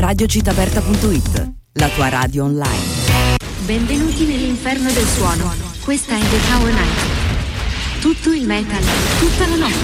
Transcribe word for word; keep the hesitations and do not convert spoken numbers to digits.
radio citaberta punto it, la tua radio online. Benvenuti nell'inferno del suono. Questa è The Tower Night. Tutto il metal, tutta la notte.